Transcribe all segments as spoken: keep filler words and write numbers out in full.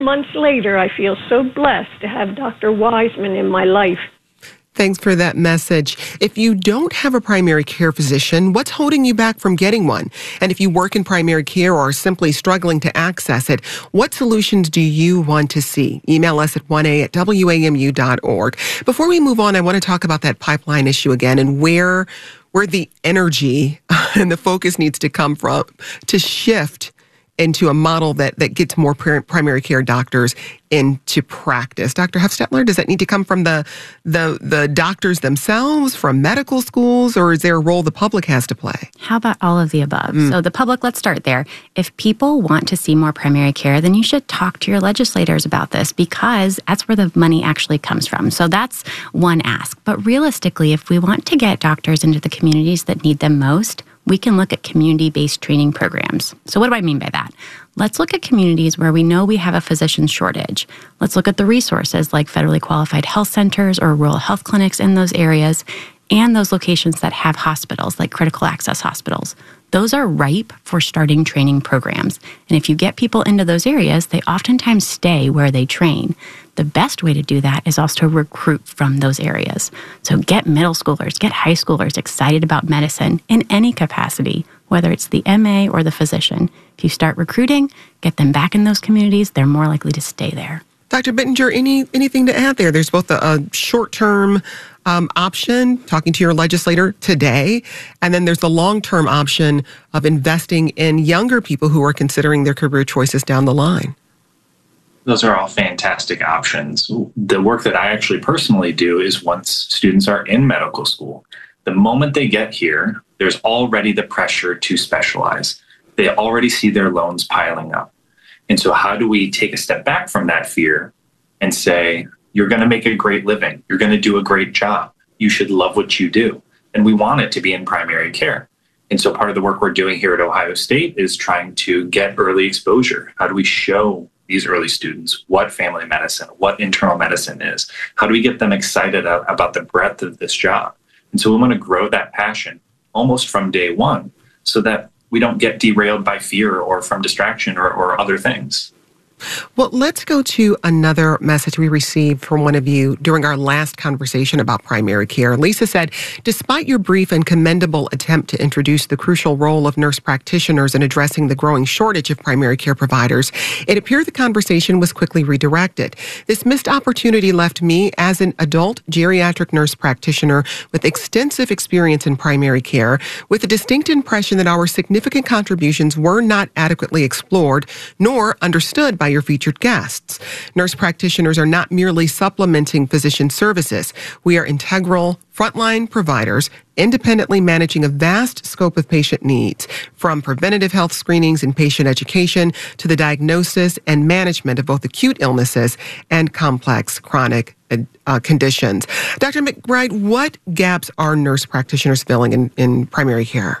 months later, I feel so blessed to have Doctor Wiseman in my life. Thanks for that message. If you don't have a primary care physician, what's holding you back from getting one? And if you work in primary care or are simply struggling to access it, what solutions do you want to see? Email us at one a at w a m u dot org. Before we move on, I want to talk about that pipeline issue again and where, where the energy and the focus needs to come from to shift into a model that, that gets more primary care doctors into practice. Doctor Huffstetler, does that need to come from the, the the doctors themselves, from medical schools, or is there a role the public has to play? How about all of the above? Mm. So the public, let's start there. If people want to see more primary care, then you should talk to your legislators about this, because that's where the money actually comes from. So that's one ask. But realistically, if we want to get doctors into the communities that need them most, we can look at community-based training programs. So what do I mean by that? Let's look at communities where we know we have a physician shortage. Let's look at the resources like federally qualified health centers or rural health clinics in those areas, and those locations that have hospitals like critical access hospitals. Those are ripe for starting training programs. And if you get people into those areas, they oftentimes stay where they train. The best way to do that is also to recruit from those areas. So get middle schoolers, get high schoolers excited about medicine in any capacity, whether it's the M A or the physician. If you start recruiting, get them back in those communities, they're more likely to stay there. Doctor Bittinger, any anything to add there? There's both a, a short-term um, option, talking to your legislator today, and then there's the long-term option of investing in younger people who are considering their career choices down the line. Those are all fantastic options. The work that I actually personally do is once students are in medical school, the moment they get here, there's already the pressure to specialize. They already see their loans piling up. And so how do we take a step back from that fear and say, you're going to make a great living. You're going to do a great job. You should love what you do. And we want it to be in primary care. And so part of the work we're doing here at Ohio State is trying to get early exposure. How do we show these early students what family medicine, what internal medicine is? How do we get them excited about the breadth of this job? And so we want to grow that passion almost from day one so that we don't get derailed by fear or from distraction or, or other things. Well, let's go to another message we received from one of you during our last conversation about primary care. Lisa said, despite your brief and commendable attempt to introduce the crucial role of nurse practitioners in addressing the growing shortage of primary care providers, it appeared the conversation was quickly redirected. This missed opportunity left me, as an adult geriatric nurse practitioner with extensive experience in primary care, with a distinct impression that our significant contributions were not adequately explored nor understood by your featured guests. Nurse practitioners are not merely supplementing physician services. We are integral frontline providers, independently managing a vast scope of patient needs, from preventative health screenings and patient education to the diagnosis and management of both acute illnesses and complex chronic uh, conditions. Doctor McBride, what gaps are nurse practitioners filling in, in primary care?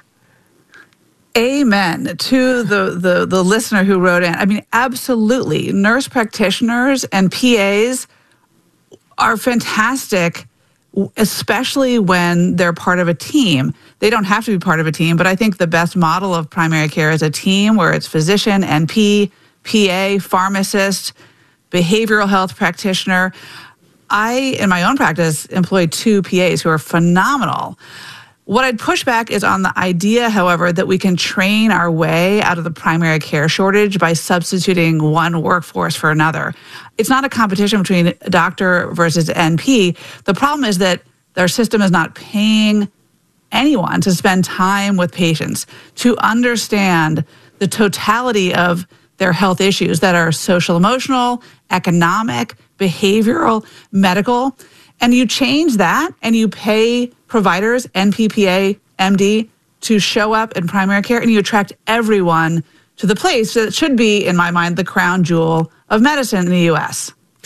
Amen to the, the, the listener who wrote in. I mean, absolutely. Nurse practitioners and P As are fantastic, especially when they're part of a team. They don't have to be part of a team, but I think the best model of primary care is a team where it's physician, N P, P A, pharmacist, behavioral health practitioner. I, in my own practice, employ two P As who are phenomenal. What I'd push back is on the idea, however, that we can train our way out of the primary care shortage by substituting one workforce for another. It's not a competition between doctor versus N P. The problem is that their system is not paying anyone to spend time with patients, to understand the totality of their health issues that are social, emotional, economic, behavioral, medical. And you change that and you pay providers, N P, P A, M D, to show up in primary care, and you attract everyone to the place that should be, in my mind, the crown jewel of medicine in the U S.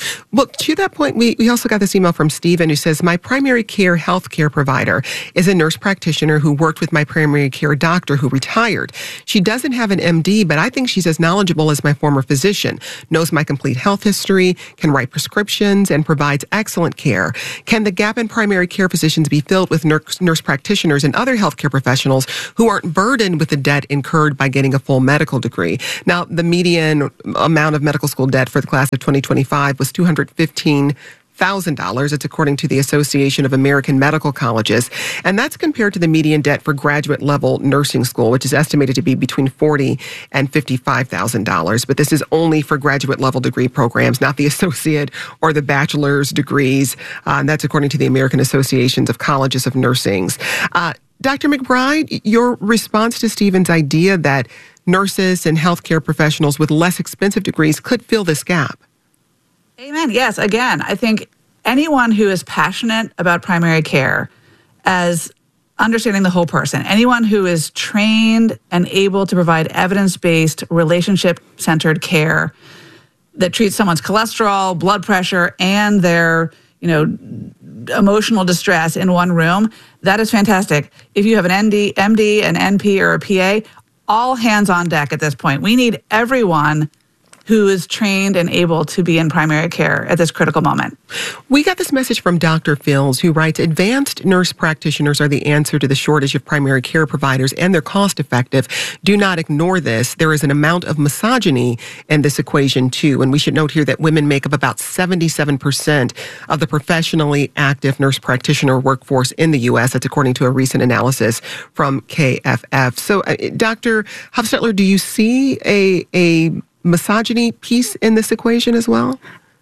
Well, to that point, we, we also got this email from Stephen who says, my primary care healthcare provider is a nurse practitioner who worked with my primary care doctor who retired. She doesn't have an M D, but I think she's as knowledgeable as my former physician, knows my complete health history, can write prescriptions, and provides excellent care. Can the gap in primary care physicians be filled with nurse, nurse practitioners and other healthcare professionals who aren't burdened with the debt incurred by getting a full medical degree? Now, the median amount of medical school debt for the class of twenty twenty-five was two hundred fifteen thousand dollars. It's according to the Association of American Medical Colleges. And that's compared to the median debt for graduate level nursing school, which is estimated to be between forty thousand dollars and fifty-five thousand dollars. But this is only for graduate level degree programs, not the associate or the bachelor's degrees. Uh, and that's according to the American Associations of Colleges of Nursing. Uh, Doctor McBride, your response to Stephen's idea that nurses and healthcare professionals with less expensive degrees could fill this gap. Amen. Yes. Again, I think anyone who is passionate about primary care as understanding the whole person, anyone who is trained and able to provide evidence-based, relationship-centered care that treats someone's cholesterol, blood pressure, and their, you know, emotional distress in one room, that is fantastic. If you have an N D, M D, an N P, or a P A, all hands on deck at this point. We need everyone who is trained and able to be in primary care at this critical moment. We got this message from Doctor Fields, who writes, advanced nurse practitioners are the answer to the shortage of primary care providers, and they're cost effective. Do not ignore this. There is an amount of misogyny in this equation, too. And we should note here that women make up about seventy-seven percent of the professionally active nurse practitioner workforce in the U S. That's according to a recent analysis from K F F. So, uh, Doctor Huffstetler, do you see a a misogyny piece in this equation as well?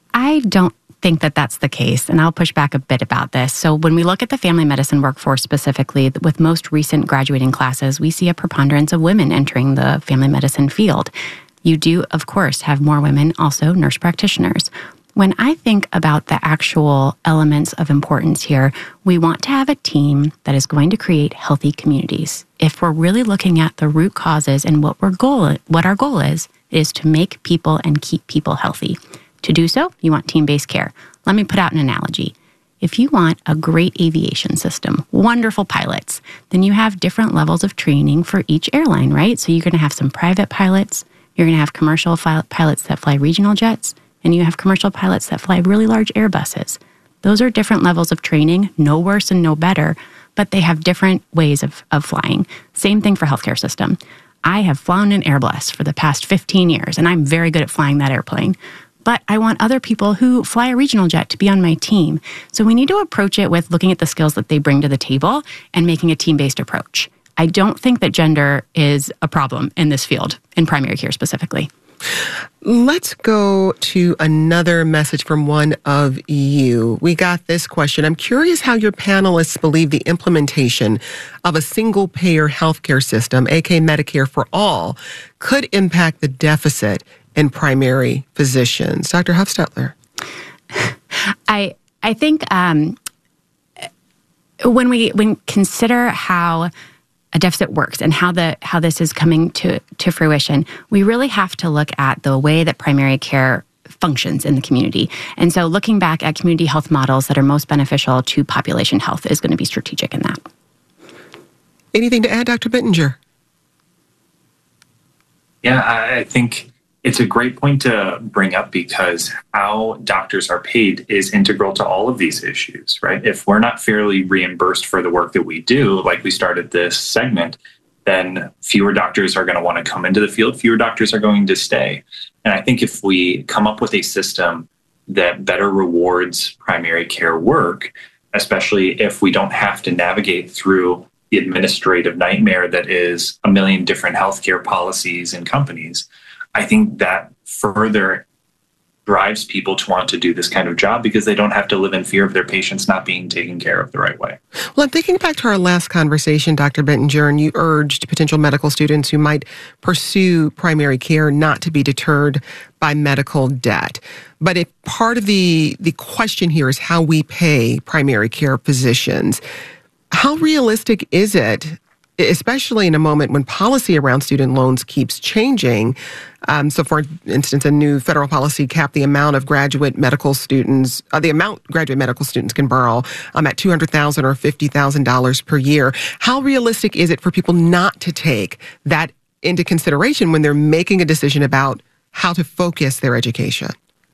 I don't think that that's the case, and I'll push back a bit about this. So when we look at the family medicine workforce specifically, with most recent graduating classes, we see a preponderance of women entering the family medicine field. You do, of course, have more women, also nurse practitioners. When I think about the actual elements of importance here, we want to have a team that is going to create healthy communities. If we're really looking at the root causes and what we're goal, what our goal is, is to make people and keep people healthy. To do so, you want team-based care. Let me put out an analogy. If you want a great aviation system, wonderful pilots, then you have different levels of training for each airline, right? So you're going to have some private pilots, you're going to have commercial fi- pilots that fly regional jets, and you have commercial pilots that fly really large Airbuses. Those are different levels of training, no worse and no better, but they have different ways of, of flying. Same thing for healthcare system. I have flown an Airbus for the past fifteen years, and I'm very good at flying that airplane. But I want other people who fly a regional jet to be on my team. So we need to approach it with looking at the skills that they bring to the table and making a team-based approach. I don't think that gender is a problem in this field, in primary care specifically. Let's go to another message from one of you. We got this question. I'm curious how your panelists believe the implementation of a single-payer healthcare system, aka Medicare for all, could impact the deficit in primary physicians. Doctor Huffstetler. I I think um, when we when consider how a deficit works and how the how this is coming to, to fruition, we really have to look at the way that primary care functions in the community. And so looking back at community health models that are most beneficial to population health is going to be strategic in that. Anything to add, Doctor Bittinger? Yeah, I think it's a great point to bring up because how doctors are paid is integral to all of these issues, right? If we're not fairly reimbursed for the work that we do, like we started this segment, then fewer doctors are going to want to come into the field, fewer doctors are going to stay. And I think if we come up with a system that better rewards primary care work, especially if we don't have to navigate through the administrative nightmare that is a million different healthcare policies and companies, I think that further drives people to want to do this kind of job because they don't have to live in fear of their patients not being taken care of the right way. Well, I'm thinking back to our last conversation, Doctor Bittinger, and you urged potential medical students who might pursue primary care not to be deterred by medical debt. But if part of the, the question here is how we pay primary care physicians, how realistic is it especially in a moment when policy around student loans keeps changing. Um, so, for instance, a new federal policy capped the amount of graduate medical students, uh, the amount graduate medical students can borrow um, at two hundred thousand dollars or fifty thousand dollars per year. How realistic is it for people not to take that into consideration when they're making a decision about how to focus their education?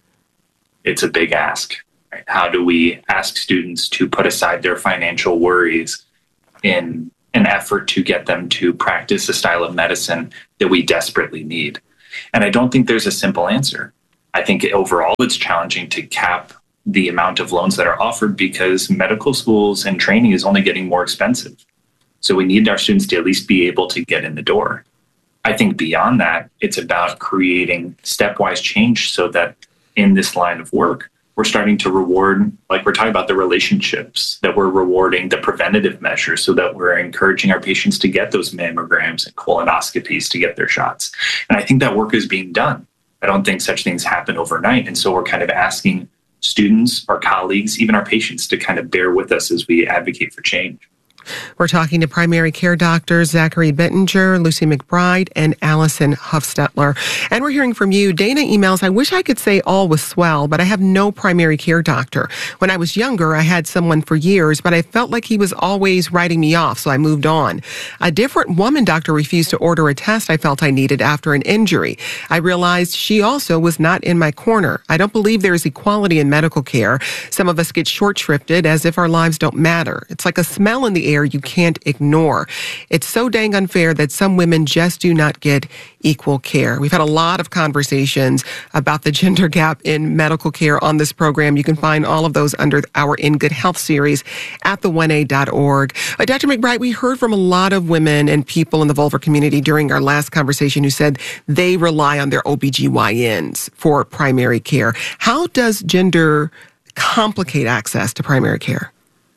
It's a big ask. Right? How do we ask students to put aside their financial worries in an effort to get them to practice a style of medicine that we desperately need? And I don't think there's a simple answer. I think overall it's challenging to cap the amount of loans that are offered because medical schools and training is only getting more expensive. So we need our students to at least be able to get in the door. I think beyond that, it's about creating stepwise change so that in this line of work, we're starting to reward, like we're talking about the relationships, that we're rewarding the preventative measures so that we're encouraging our patients to get those mammograms and colonoscopies to get their shots. And I think that work is being done. I don't think such things happen overnight. And so we're kind of asking students, our colleagues, even our patients to kind of bear with us as we advocate for change. We're talking to primary care doctors Zachary Bittinger, Lucy McBride, and Allison Huffstetler. And we're hearing from you. Dana emails, I wish I could say all was swell, but I have no primary care doctor. When I was younger, I had someone for years, but I felt like he was always writing me off, so I moved on. A different woman doctor refused to order a test I felt I needed after an injury. I realized she also was not in my corner. I don't believe there is equality in medical care. Some of us get short-shrifted as if our lives don't matter. It's like a smell in the air you can't ignore. It's so dang unfair that some women just do not get equal care. We've had a lot of conversations about the gender gap in medical care on this program. You can find all of those under our In Good Health series at the one A dot org. Uh, Doctor McBride, we heard from a lot of women and people in the vulvar community during our last conversation who said they rely on their O B G Y Ns for primary care. How does gender complicate access to primary care?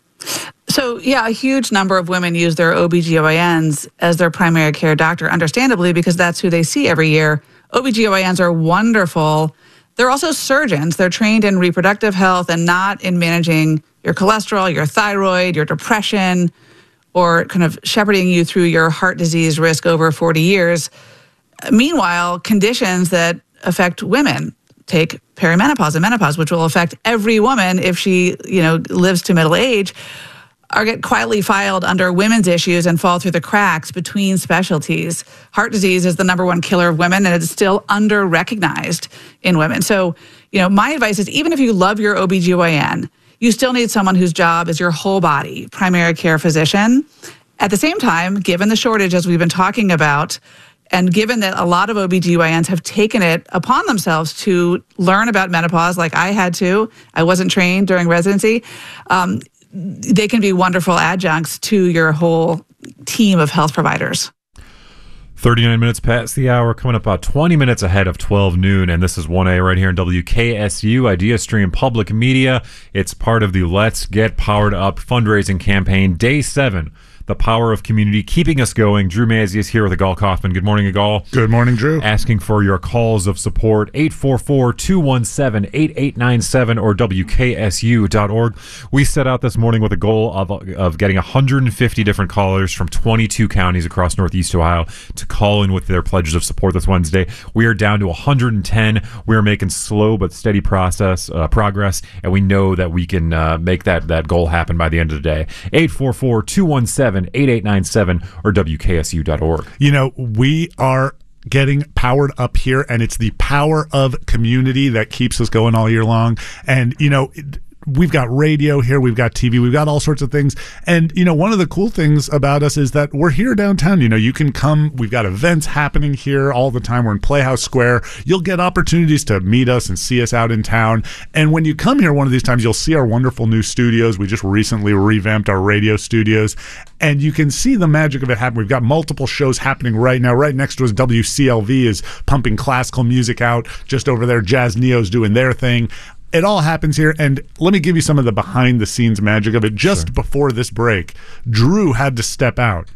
So, yeah, a huge number of women use their O B G Y Ns as their primary care doctor, understandably, because that's who they see every year. O B G Y Ns are wonderful. They're also surgeons. They're trained in reproductive health and not in managing your cholesterol, your thyroid, your depression, or kind of shepherding you through your heart disease risk over forty years. Meanwhile, conditions that affect women, take perimenopause and menopause, which will affect every woman if she, you know, lives to middle age, are get quietly filed under women's issues and fall through the cracks between specialties. Heart disease is the number one killer of women, and it's still under-recognized in women. So, you know, my advice is even if you love your O B G Y N, you still need someone whose job is your whole body primary care physician. At the same time, given the shortage, as we've been talking about, and given that a lot of O B G Y Ns have taken it upon themselves to learn about menopause, like I had to, I wasn't trained during residency, um, they can be wonderful adjuncts to your whole team of health providers. thirty-nine minutes past the hour, coming up about twenty minutes ahead of twelve noon, and this is one A right here in W K S U, Idea Stream Public Media. It's part of the Let's Get Powered Up fundraising campaign, day seven. The power of community keeping us going. Drew Mazzi is here with Igal Kaufman. Good morning, Igal. Good morning, Drew. Asking for your calls of support, eight four four, two one seven, eight eight nine seven or W K S U dot org. We set out this morning with a goal of of getting one hundred fifty different callers from twenty-two counties across Northeast Ohio to call in with their pledges of support this Wednesday. We are down to one hundred ten. We are making slow but steady process uh, progress, and we know that we can uh, make that, that goal happen by the end of the day. eight four four, two one seven, eight eight nine seven or W K S U dot org. You know, we are getting powered up here, and it's the power of community that keeps us going all year long. And, you know, it, we've got radio here, we've got T V, we've got all sorts of things. And, you know, one of the cool things about us is that we're here downtown. You know, you can come, we've got events happening here all the time. We're in Playhouse Square. You'll get opportunities to meet us and see us out in town. And when you come here one of these times, you'll see our wonderful new studios. We just recently revamped our radio studios. And you can see the magic of it happen. We've got multiple shows happening right now. Right next to us, W C L V is pumping classical music out. Just over there, Jazz Neo's doing their thing. It all happens here, and let me give you some of the behind-the-scenes magic of it. Just sure. Before this break, Drew had to step out,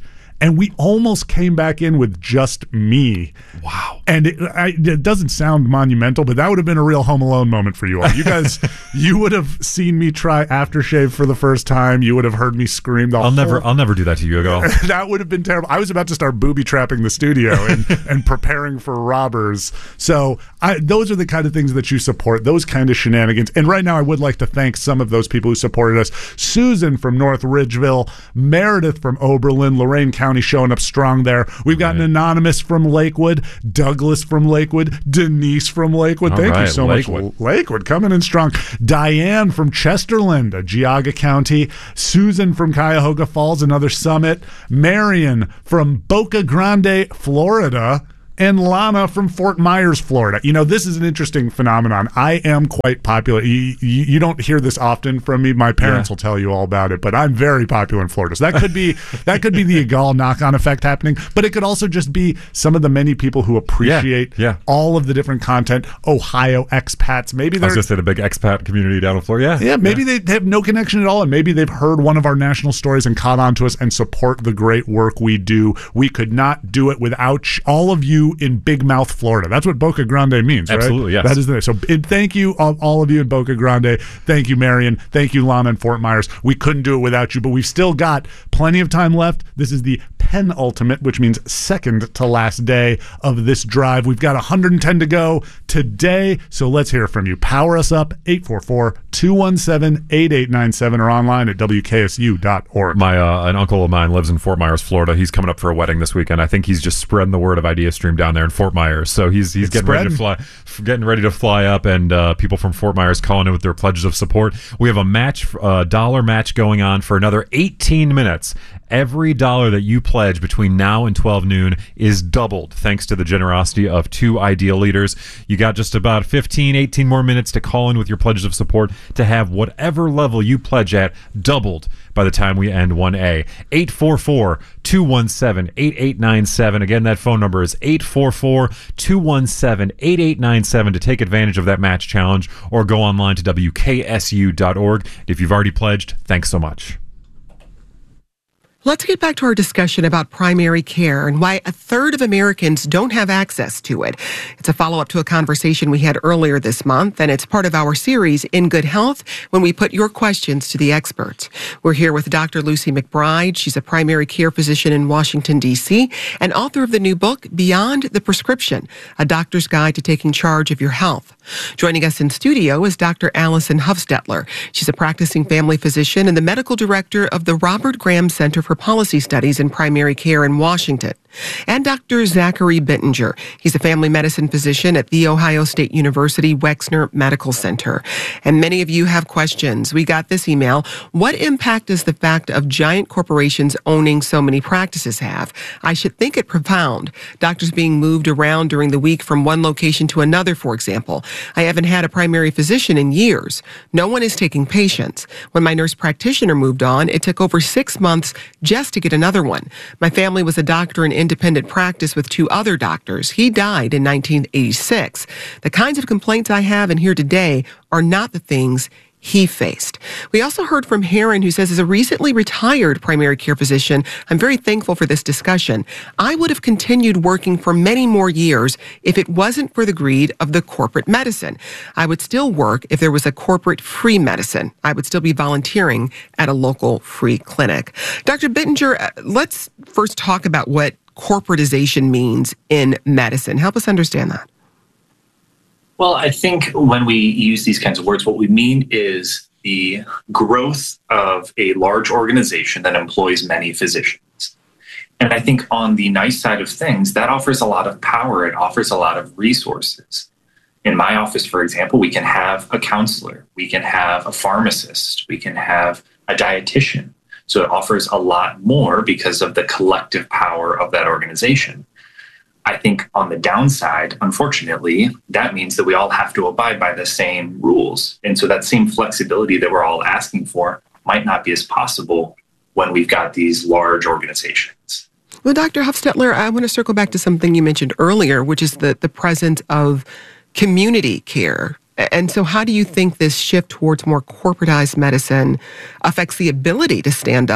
and we almost came back in with just me. Wow. And it, I, it doesn't sound monumental, but that would have been a real Home Alone moment for you all. You guys, you would have seen me try aftershave for the first time. You would have heard me scream the I'll whole never, I'll never do that to you, girl. That would have been terrible. I was about to start booby trapping the studio and, and preparing for robbers. So I, those are the kind of things that you support, those kind of shenanigans. And right now I would like to thank some of those people who supported us. Susan from North Ridgeville, Meredith from Oberlin, Lorain County showing up strong there. We've got right. an anonymous from Lakewood, Douglas from Lakewood, Denise from Lakewood. All Thank right, you so Lakewood. much. Lakewood coming in strong. Diane from Chesterland, Geauga County. Susan from Cuyahoga Falls, another Summit. Marion from Boca Grande, Florida. And Lana from Fort Myers, Florida. You know, this is an interesting phenomenon. I am quite popular. You, you, you don't hear this often from me. My parents Yeah. will tell you all about it, but I'm very popular in Florida. So that could be that could be the Egal knock-on effect happening, but it could also just be some of the many people who appreciate Yeah, yeah. all of the different content. Ohio expats. Maybe I was they're going to say the big expat community down in Florida. Yeah. yeah, maybe they have no connection at all, and maybe they've heard one of our national stories and caught on to us and support the great work we do. We could not do it without sh- all of you in Big Mouth, Florida. That's what Boca Grande means, right? Absolutely, yes. That is the So it, thank you, all, all of you in Boca Grande. Thank you, Marion. Thank you, Lana and Fort Myers. We couldn't do it without you, but we've still got plenty of time left. This is the penultimate, which means second to last day of this drive. We've got one hundred ten to go today, so let's hear from you. Power us up, eight four four, two one seven, eight eight nine seven, or online at W K S U dot org. My uh, an uncle of mine lives in Fort Myers, Florida. He's coming up for a wedding this weekend. I think he's just spreading the word of IdeaStream down there in Fort Myers. So he's he's It's getting ready to spreading. fly, f- getting ready to fly up, and uh, people from Fort Myers calling in with their pledges of support. We have a match, uh, dollar match going on for another eighteen minutes. Every dollar that you pledge between now and twelve noon is doubled, thanks to the generosity of two Ideal leaders. You got just about fifteen, eighteen more minutes to call in with your pledges of support to have whatever level you pledge at doubled by the time we end one A. eight four four, two one seven, eight eight nine seven. Again, that phone number is eight four four, two one seven, eight eight nine seven to take advantage of that match challenge, or go online to W K S U dot org. If you've already pledged, thanks so much. Let's get back to our discussion about primary care and why a third of Americans don't have access to it. It's a follow-up to a conversation we had earlier this month, and it's part of our series, In Good Health, when we put your questions to the experts. We're here with Doctor Lucy McBride. She's a primary care physician in Washington, D C, and author of the new book, Beyond the Prescription, A Doctor's Guide to Taking Charge of Your Health. Joining us in studio is Doctor Allison Hufstetler. She's a practicing family physician and the medical director of the Robert Graham Center for Policy Studies in Primary Care in Washington. And Doctor Zachary Bittinger. He's a family medicine physician at The Ohio State University Wexner Medical Center. And many of you have questions. We got this email. What impact does the fact of giant corporations owning so many practices have? I should think it profound. Doctors being moved around during the week from one location to another, for example. I haven't had a primary physician in years. No one is taking patients. When my nurse practitioner moved on, it took over six months just to get another one. My family was a doctor in independent practice with two other doctors. He died in nineteen eighty-six. The kinds of complaints I have and hear today are not the things he faced. We also heard from Heron, who says, as a recently retired primary care physician, I'm very thankful for this discussion. I would have continued working for many more years if it wasn't for the greed of the corporate medicine. I would still work if there was a corporate free medicine. I would still be volunteering at a local free clinic. Doctor Bittinger, uh, let's first talk about what corporatization means in medicine. Help us understand that. Well, I think when we use these kinds of words, what we mean is the growth of a large organization that employs many physicians. And I think on the nice side of things, that offers a lot of power. It offers a lot of resources. In my office, for example, we can have a counselor, we can have a pharmacist, we can have a dietitian. So it offers a lot more because of the collective power of that organization. I think on the downside, unfortunately, that means that we all have to abide by the same rules. And so that same flexibility that we're all asking for might not be as possible when we've got these large organizations. Well, Doctor Hufstetler, I want to circle back to something you mentioned earlier, which is the, the presence of community care. And so how do you think this shift towards more corporatized medicine affects the ability to stand up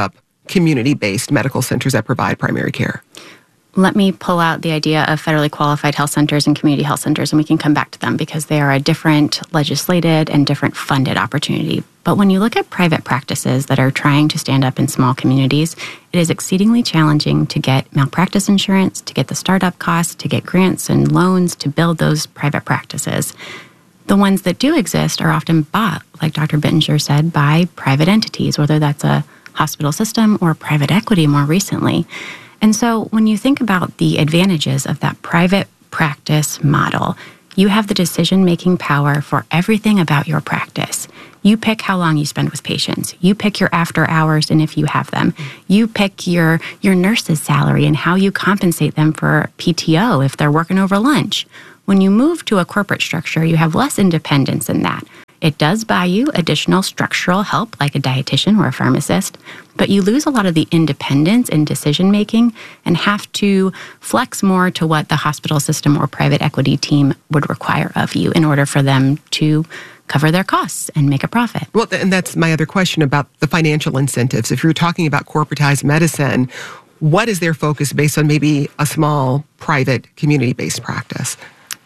community-based medical centers that provide primary care? Let me pull out the idea of federally qualified health centers and community health centers, and we can come back to them because they are a different legislated and different funded opportunity. But when you look at private practices that are trying to stand up in small communities, it is exceedingly challenging to get malpractice insurance, to get the startup costs, to get grants and loans to build those private practices. The ones that do exist are often bought, like Doctor Bittinger said, by private entities, whether that's a hospital system or private equity more recently. And so when you think about the advantages of that private practice model, you have the decision-making power for everything about your practice. You pick how long you spend with patients. You pick your after hours and if you have them. You pick your, your nurse's salary and how you compensate them for P T O if they're working over lunch. When you move to a corporate structure, you have less independence in that. It does buy you additional structural help like a dietitian or a pharmacist, but you lose a lot of the independence in decision-making and have to flex more to what the hospital system or private equity team would require of you in order for them to cover their costs and make a profit. Well, and that's my other question about the financial incentives. If you're talking about corporatized medicine, what is their focus based on maybe a small private community-based practice?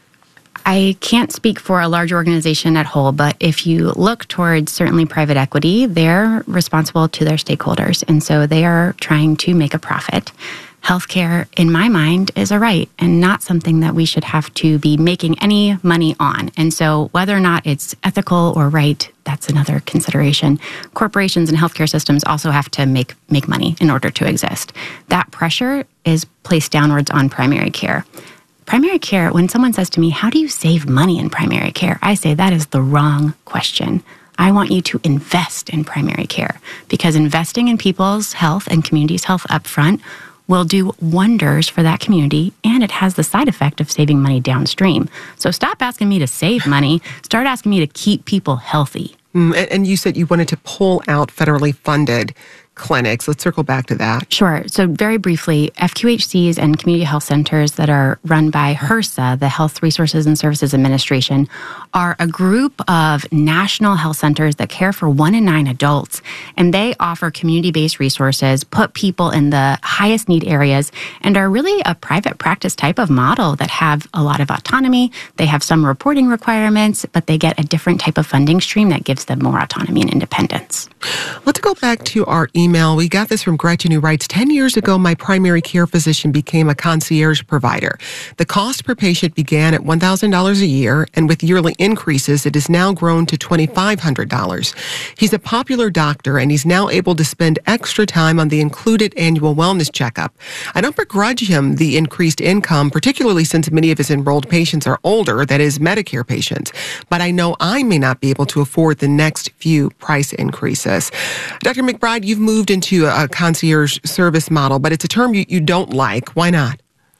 I can't speak for a large organization at whole, but if you look towards certainly private equity, they're responsible to their stakeholders. And so they are trying to make a profit. Healthcare, in my mind, is a right and not something that we should have to be making any money on. And so whether or not it's ethical or right, that's another consideration. Corporations and healthcare systems also have to make, make money in order to exist. That pressure is placed downwards on primary care. Primary care, when someone says to me, how do you save money in primary care? I say that is the wrong question. I want you to invest in primary care because investing in people's health and community's health up front will do wonders for that community, and it has the side effect of saving money downstream. So stop asking me to save money. Start asking me to keep people healthy. Mm, and, and you said you wanted to pull out federally funded clinics. Let's circle back to that. Sure. So very briefly, F Q H Cs and community health centers that are run by HRSA, the Health Resources and Services Administration, are a group of national health centers that care for one in nine adults. And they offer community-based resources, put people in the highest need areas, and are really a private practice type of model that have a lot of autonomy. They have some reporting requirements, but they get a different type of funding stream that gives them more autonomy and independence. Let's go back to our email. We got this from Gretchen, who writes, ten years ago, my primary care physician became a concierge provider. The cost per patient began at one thousand dollars a year, and with yearly increases, it has now grown to two thousand five hundred dollars. He's a popular doctor, and he's now able to spend extra time on the included annual wellness checkup. I don't begrudge him the increased income, particularly since many of his enrolled patients are older, that is, Medicare patients. But I know I may not be able to afford the next few price increases. Doctor McBride, you've moved into a concierge service model, but it's a term you, you don't like. Why not?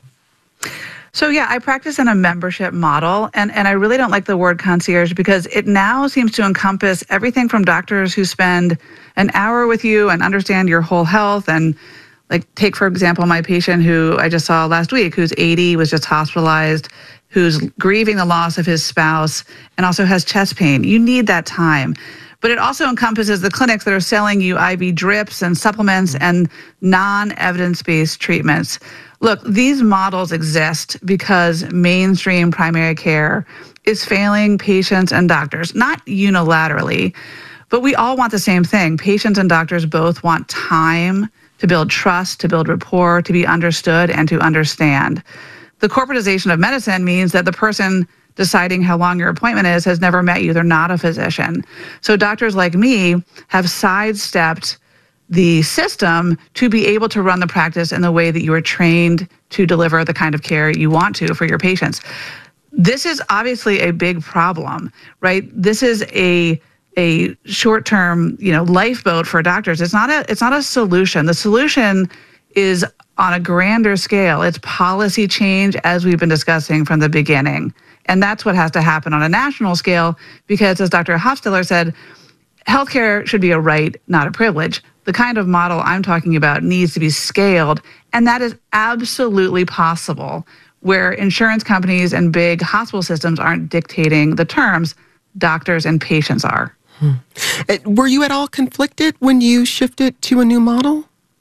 So yeah, I practice in a membership model, and, and I really don't like the word concierge because it now seems to encompass everything from doctors who spend an hour with you and understand your whole health. And like, take, for example, my patient who I just saw last week, who's eighty, was just hospitalized, who's grieving the loss of his spouse, and also has chest pain. You need that time. But it also encompasses the clinics that are selling you I V drips and supplements and non-evidence-based treatments. Look, these models exist because mainstream primary care is failing patients and doctors, not unilaterally, but we all want the same thing. Patients and doctors both want time to build trust, to build rapport, to be understood, and to understand. The corporatization of medicine means that the person deciding how long your appointment is has never met you. They're not a physician. So doctors like me have sidestepped the system to be able to run the practice in the way that you are trained to deliver the kind of care you want to for your patients. This is obviously a big problem, right? This is a a short-term, you know, lifeboat for doctors. It's not a it's not a solution. The solution is on a grander scale. It's policy change, as we've been discussing from the beginning. And that's what has to happen on a national scale because, as Doctor Hofstiller said, healthcare should be a right, not a privilege. The kind of model I'm talking about needs to be scaled, and that is absolutely possible where insurance companies and big hospital systems aren't dictating the terms, doctors and patients are. Hmm. Were you at all conflicted when you shifted to a new model?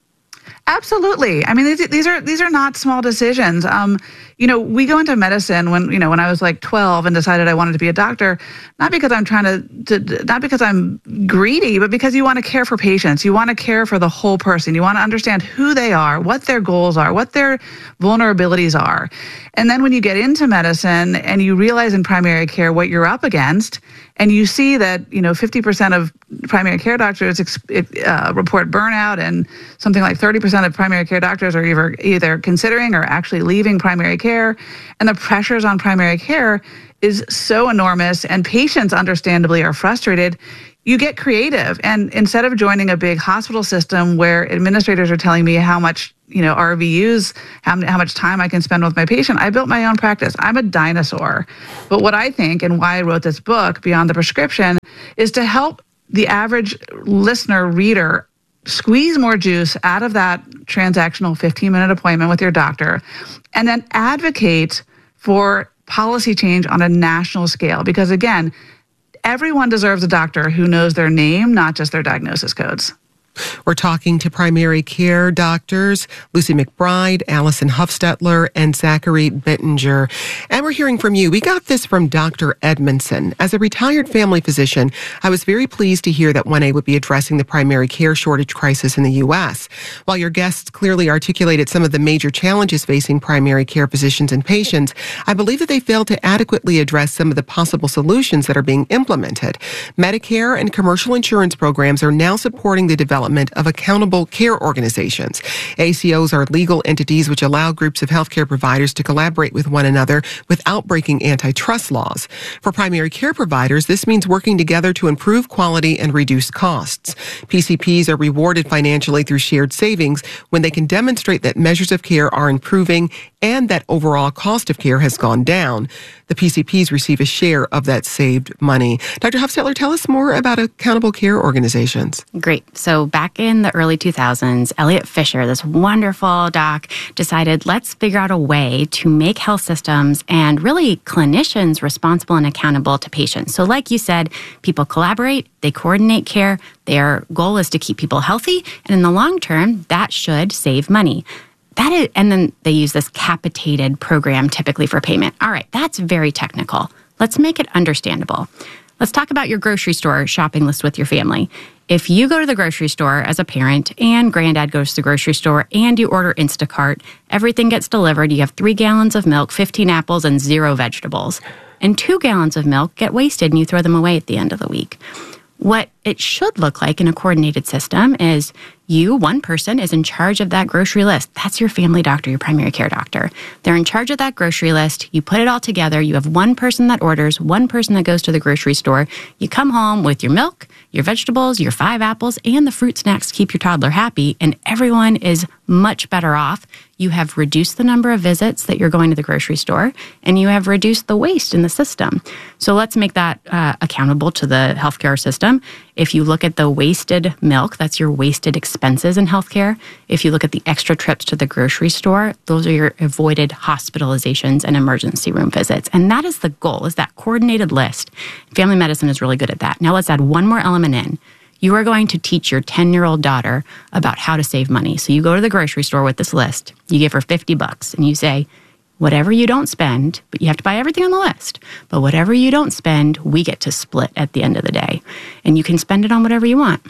Absolutely. I mean, these, these are these are not small decisions. Um, you know, we go into medicine when, you know, when I was like twelve and decided I wanted to be a doctor, not because I'm trying to, to not because I'm greedy, but because you want to care for patients. You want to care for the whole person. You want to understand who they are, what their goals are, what their vulnerabilities are. And then when you get into medicine and you realize in primary care what you're up against, and you see that, you know, fifty percent of primary care doctors uh, report burnout, and something like thirty percent of primary care doctors are either, either considering or actually leaving primary care. And the pressures on primary care is so enormous, and patients understandably are frustrated. You get creative. And instead of joining a big hospital system where administrators are telling me how much, you know, R V Us, how, how much time I can spend with my patient, I built my own practice. I'm a dinosaur. But what I think, and why I wrote this book, Beyond the Prescription, is to help the average listener, reader, squeeze more juice out of that transactional fifteen-minute appointment with your doctor, and then advocate for policy change on a national scale. Because again, everyone deserves a doctor who knows their name, not just their diagnosis codes. We're talking to primary care doctors Lucy McBride, Allison Huffstetler, and Zachary Bittinger. And we're hearing from you. We got this from Doctor Edmondson. As a retired family physician, I was very pleased to hear that one A would be addressing the primary care shortage crisis in the U S. While your guests clearly articulated some of the major challenges facing primary care physicians and patients, I believe that they failed to adequately address some of the possible solutions that are being implemented. Medicare and commercial insurance programs are now supporting the development of accountable care organizations. A C Os are legal entities which allow groups of healthcare providers to collaborate with one another without breaking antitrust laws. For primary care providers, this means working together to improve quality and reduce costs. P C Ps are rewarded financially through shared savings when they can demonstrate that measures of care are improving and that overall cost of care has gone down. The P C Ps receive a share of that saved money. Doctor Huffstetler, tell us more about accountable care organizations. Great. So back in the early two thousands, Elliot Fisher, this wonderful doc, decided let's figure out a way to make health systems and really clinicians responsible and accountable to patients. So like you said, people collaborate, they coordinate care. Their goal is to keep people healthy. And in the long term, that should save money. That is, and then they use this capitated program typically for payment. All right, that's very technical. Let's make it understandable. Let's talk about your grocery store shopping list with your family. If you go to the grocery store as a parent and granddad goes to the grocery store and you order Instacart, everything gets delivered. You have three gallons of milk, fifteen apples, and zero vegetables. And two gallons of milk get wasted and you throw them away at the end of the week. What it should look like in a coordinated system is you, one person, is in charge of that grocery list. That's your family doctor, your primary care doctor. They're in charge of that grocery list. You put it all together. You have one person that orders, one person that goes to the grocery store. You come home with your milk, your vegetables, your five apples, and the fruit snacks to keep your toddler happy, and everyone is much better off. You have reduced the number of visits that you're going to the grocery store, and you have reduced the waste in the system. So let's make that uh, accountable to the healthcare system. If you look at the wasted milk, that's your wasted expenses in healthcare. If you look at the extra trips to the grocery store, those are your avoided hospitalizations and emergency room visits. And that is the goal, is that coordinated list. Family medicine is really good at that. Now let's add one more element in. You are going to teach your ten-year-old daughter about how to save money. So you go to the grocery store with this list. You give her fifty bucks and you say, whatever you don't spend, but you have to buy everything on the list, but whatever you don't spend, we get to split at the end of the day. And you can spend it on whatever you want.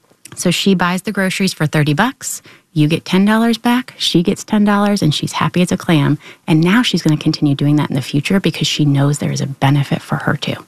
So she buys the groceries for thirty bucks. You get ten dollars back, she gets ten dollars, and she's happy as a clam. And now she's going to continue doing that in the future because she knows there is a benefit for her too.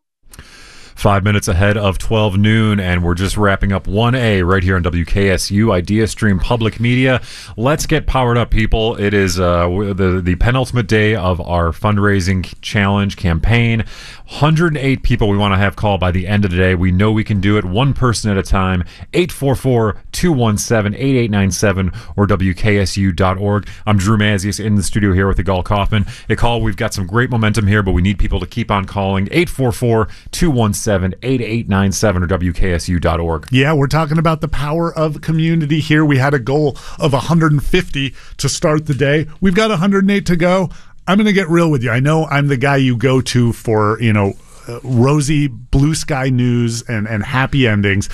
Five minutes ahead of twelve noon, and we're just wrapping up one A right here on W K S U, Idea Stream Public Media. Let's get powered up, people. It is uh, the, the penultimate day of our fundraising challenge campaign. one hundred eight people we want to have call by the end of the day. We know we can do it one person at a time. eight four four, two one seven, eight eight nine seven or W K S U dot org. I'm Drew Mazius in the studio here with Igal Kaufman. A call, we've got some great momentum here, but we need people to keep on calling. eight four four, two one seven, eight eight nine seven or W K S U dot org. Yeah, we're talking about the power of community here. We had a goal of one hundred fifty to start the day. We've got one hundred eight to go. I'm going to get real with you. I know I'm the guy you go to for, you know, uh, rosy blue sky news and, and happy endings.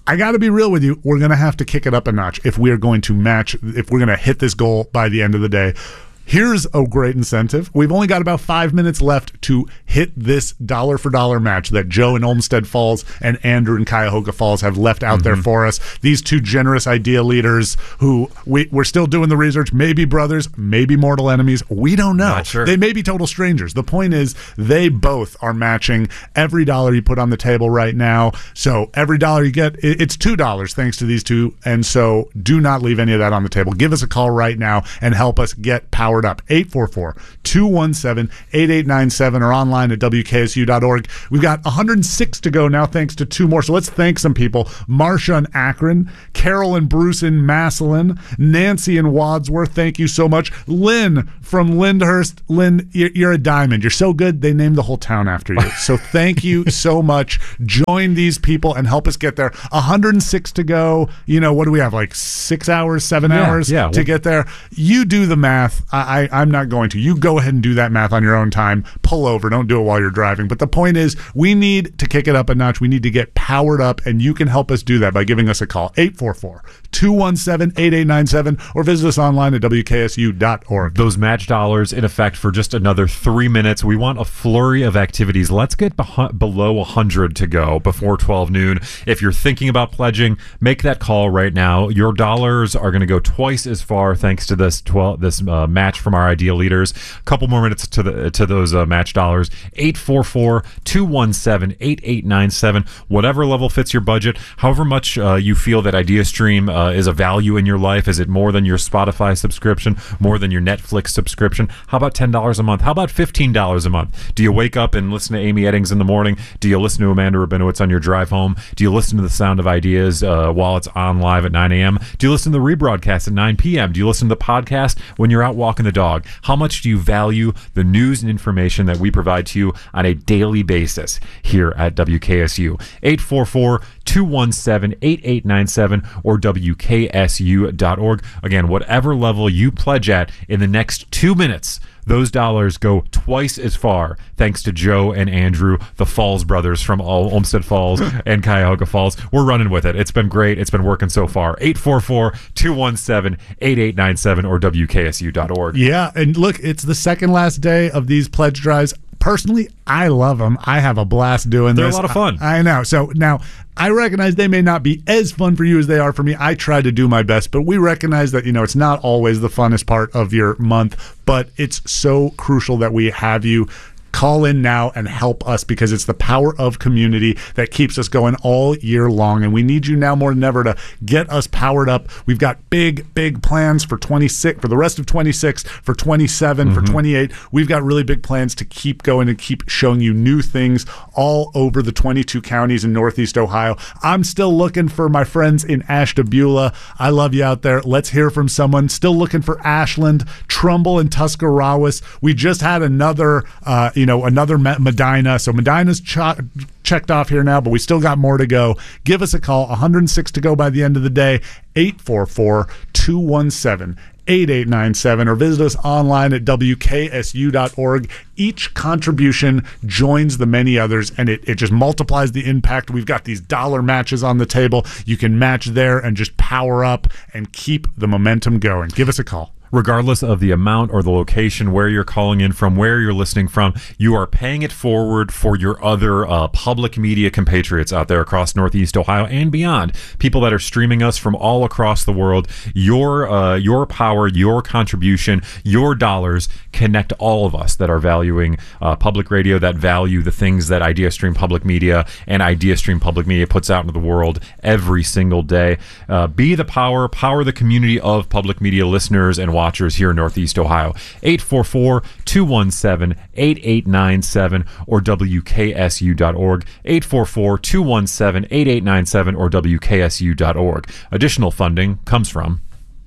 I got to be real with you. We're going to have to kick it up a notch if we are going to match, if we're going to hit this goal by the end of the day. Here's a great incentive. We've only got about five minutes left to hit this dollar for dollar match that Joe in Olmsted Falls and Andrew in Cuyahoga Falls have left out mm-hmm. there for us. These two generous idea leaders who we, we're still doing the research, maybe brothers, maybe mortal enemies. We don't know. Not sure. They may be total strangers. The point is they both are matching every dollar you put on the table right now. So every dollar you get, it's two dollars thanks to these two. And so do not leave any of that on the table. Give us a call right now and help us get power up. eight four four, two one seven, eight eight nine seven or online at W K S U dot org. We've got one hundred six to go now thanks to two more. So let's thank some people. Marsha in Akron, Carol and Bruce in Massillon, Nancy in Wadsworth. Thank you so much. Lynn from Lyndhurst. Lynn, you're, you're a diamond. You're so good, they named the whole town after you. So thank you so much. Join these people and help us get there. one hundred six to go. You know, what do we have, like six hours, seven yeah, hours yeah. to get there? You do the math. I I, I'm not going to. You go ahead and do that math on your own time. Pull over. Don't do it while you're driving. But the point is, we need to kick it up a notch. We need to get powered up, and you can help us do that by giving us a call. eight four four, two one seven, eight eight nine seven or visit us online at W K S U dot org. Those match dollars in effect for just another three minutes. We want a flurry of activities. Let's get beh- below one hundred to go before twelve noon. If you're thinking about pledging, make that call right now. Your dollars are going to go twice as far thanks to this twelve this uh, match from our idea leaders. A couple more minutes to the to those uh, match dollars. eight four four, two one seven, eight eight nine seven. Whatever level fits your budget, however much uh, you feel that IdeaStream uh, is a value in your life. Is it more than your Spotify subscription, more than your Netflix subscription? How about ten dollars a month? How about fifteen dollars a month? Do you wake up and listen to Amy Eddings in the morning? Do you listen to Amanda Rabinowitz on your drive home? Do you listen to the Sound of Ideas uh, while it's on live at nine a.m.? Do you listen to the rebroadcast at nine p.m.? Do you listen to the podcast when you're out walking the dog? How much do you value the news and information that we provide to you on a daily basis here at W K S U? eight four four, two one seven, eight eight nine seven or W K S U dot org. Again, whatever level you pledge at in the next two minutes, those dollars go twice as far thanks to Joe and Andrew, the Falls brothers from all Olmsted Falls and Cuyahoga Falls. We're running with it. It's been great. It's been working so far. eight four four, two one seven, eight eight nine seven or W K S U dot org. Yeah, and look, it's the second last day of these pledge drives. Personally, I love them. I have a blast doing They're this. They're a lot of fun. I, I know. So now, I recognize they may not be as fun for you as they are for me. I try to do my best, but we recognize that, you know, it's not always the funnest part of your month, but it's so crucial that we have you call in now and help us, because it's the power of community that keeps us going all year long. And we need you now more than ever to get us powered up. We've got big, big plans for twenty-six, for the rest of twenty-six, for twenty-seven, mm-hmm. for twenty-eight. We've got really big plans to keep going and keep showing you new things all over the twenty-two counties in Northeast Ohio. I'm still looking for my friends in Ashtabula. I love you out there. Let's hear from someone. Still looking for Ashland, Trumbull, and Tuscarawas. We just had another, uh, you know, another Medina. So Medina's ch- checked off here now, but we still got more to go. Give us a call. one hundred six to go by the end of the day. eight four four, two one seven, eight eight nine seven or visit us online at W K S U dot org. Each contribution joins the many others, and it, it just multiplies the impact. We've got these dollar matches on the table. You can match there and just power up and keep the momentum going. Give us a call. Regardless of the amount or the location, where you're calling in from, where you're listening from, you are paying it forward for your other uh, public media compatriots out there across Northeast Ohio and beyond. People that are streaming us from all across the world. Your uh, your power, your contribution, your dollars connect all of us that are valuing uh, public radio, that value the things that IdeaStream Public Media and IdeaStream Public Media puts out into the world every single day. Uh, be the power, power the community of public media listeners and watchers here in Northeast Ohio. eight four four, two one seven, eight eight nine seven or W K S U dot org. eight four four, two one seven, eight eight nine seven or W K S U dot org. Additional funding comes from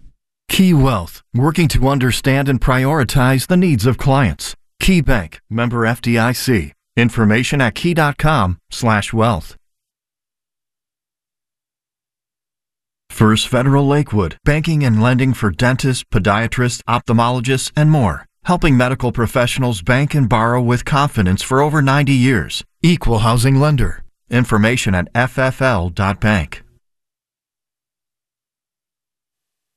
Key Wealth, working to understand and prioritize the needs of clients. Key Bank, member F D I C. Information at key dot com slash wealth. First Federal Lakewood, banking and lending for dentists, podiatrists, ophthalmologists, and more. Helping medical professionals bank and borrow with confidence for over ninety years. Equal housing lender. Information at F F L dot bank.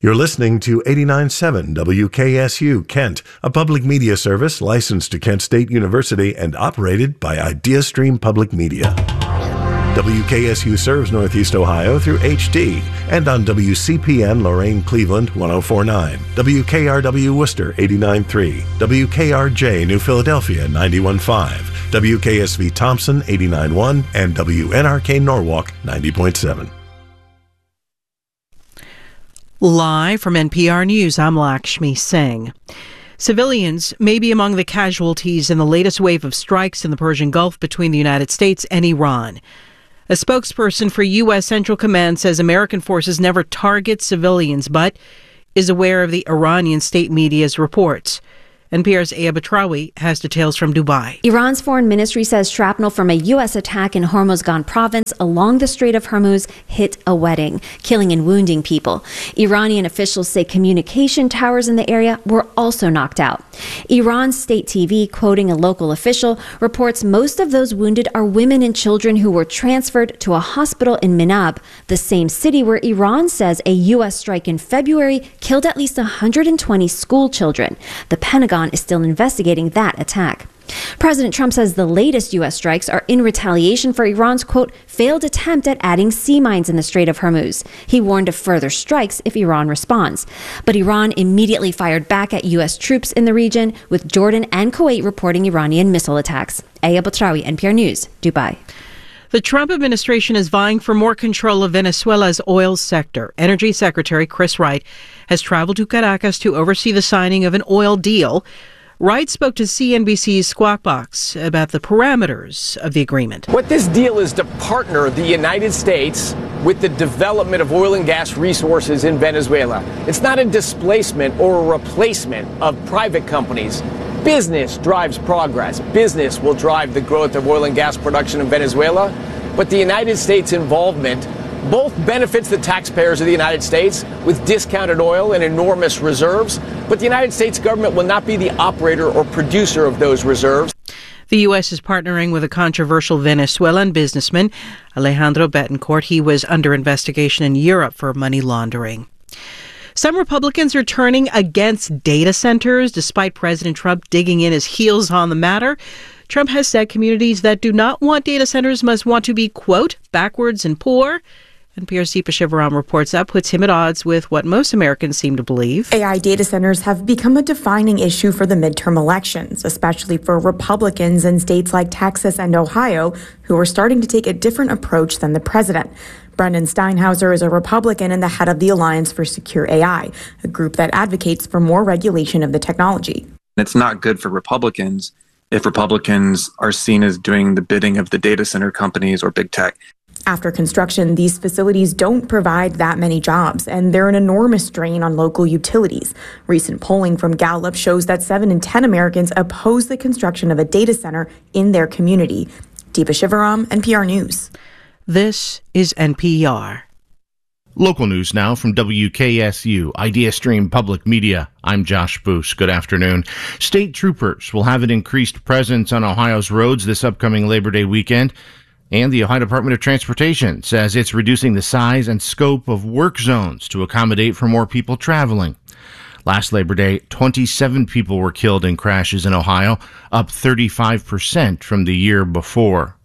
You're listening to eighty-nine point seven W K S U Kent, a public media service licensed to Kent State University and operated by IdeaStream Public Media. W K S U serves Northeast Ohio through H D and on W C P N Lorain Cleveland one oh four point nine, W K R W Worcester eighty-nine point three, W K R J New Philadelphia ninety-one point five, W K S V Thompson eighty-nine point one, and W N R K Norwalk ninety point seven. Live from N P R News, I'm Lakshmi Singh. Civilians may be among the casualties in the latest wave of strikes in the Persian Gulf between the United States and Iran. A spokesperson for U S Central Command says American forces never target civilians, but is aware of the Iranian state media's reports. N P R's Aya Batrawi has details from Dubai. Iran's foreign ministry says shrapnel from a U S attack in Hormozgan province along the Strait of Hormuz hit a wedding, killing and wounding people. Iranian officials say communication towers in the area were also knocked out. Iran's state T V, quoting a local official, reports most of those wounded are women and children who were transferred to a hospital in Minab, the same city where Iran says a U S strike in February killed at least one hundred twenty school children. The Pentagon is still investigating that attack. President Trump says the latest U S strikes are in retaliation for Iran's, quote, failed attempt at adding sea mines in the Strait of Hormuz. He warned of further strikes if Iran responds. But Iran immediately fired back at U S troops in the region, with Jordan and Kuwait reporting Iranian missile attacks. Aya Batrawi, N P R News, Dubai. The Trump administration is vying for more control of Venezuela's oil sector. Energy Secretary Chris Wright has traveled to Caracas to oversee the signing of an oil deal. Wright spoke to C N B C's Squawk Box about the parameters of the agreement. What this deal is to partner the United States with the development of oil and gas resources in Venezuela. It's not a displacement or a replacement of private companies. Business drives progress. Business will drive the growth of oil and gas production in Venezuela. But the United States involvement both benefits the taxpayers of the United States with discounted oil and enormous reserves. But the United States government will not be the operator or producer of those reserves. The U S is partnering with a controversial Venezuelan businessman, Alejandro Betancourt. He was under investigation in Europe for money laundering. Some Republicans are turning against data centers, despite President Trump digging in his heels on the matter. Trump has said communities that do not want data centers must want to be, quote, backwards and poor. N P R's Deepa Shivaram reports that puts him at odds with what most Americans seem to believe. A I data centers have become a defining issue for the midterm elections, especially for Republicans in states like Texas and Ohio, who are starting to take a different approach than the president. Brendan Steinhauser is a Republican and the head of the Alliance for Secure A I, a group that advocates for more regulation of the technology. It's not good for Republicans if Republicans are seen as doing the bidding of the data center companies or big tech. After construction, these facilities don't provide that many jobs, and they're an enormous drain on local utilities. Recent polling from Gallup shows that seven in ten Americans oppose the construction of a data center in their community. Deepa Shivaram, N P R News. This is N P R. Local news now from W K S U, IdeaStream Public Media. I'm Josh Boos. Good afternoon. State troopers will have an increased presence on Ohio's roads this upcoming Labor Day weekend. And the Ohio Department of Transportation says it's reducing the size and scope of work zones to accommodate for more people traveling. Last Labor Day, twenty-seven people were killed in crashes in Ohio, up thirty-five percent from the year before.